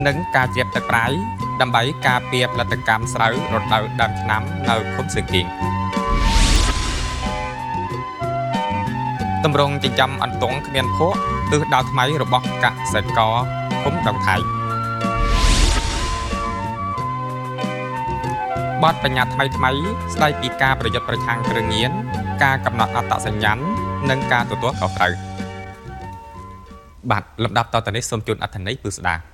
នឹងការជ្រាបទឹកប្រៃដើម្បីការពារផលិតកម្មស្រូវរដូវដើមឆ្នាំនៅឃុំសឹងគៀងតម្រង់ចិញ្ចឹមអន្ទង់គ្មានភក់ទិសដៅថ្មីរបស់កសិករឃុំដងថៃបទបញ្ញត្តិថ្មីស្ដីពីការប្រយុទ្ធប្រឆាំងគ្រឿងញៀនការកំណត់អត្តសញ្ញាណនិងការទទួលខុសត្រូវបាទលំដាប់តទៅនេះសូមជូនអត្ថន័យពិស្ដា